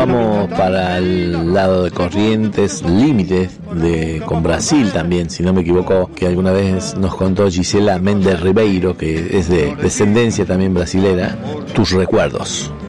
Vamos para el lado de Corrientes, límites con Brasil también, si no me equivoco, que alguna vez nos contó Gisela Méndez Ribeiro, que es de descendencia también brasilera. Tus recuerdos.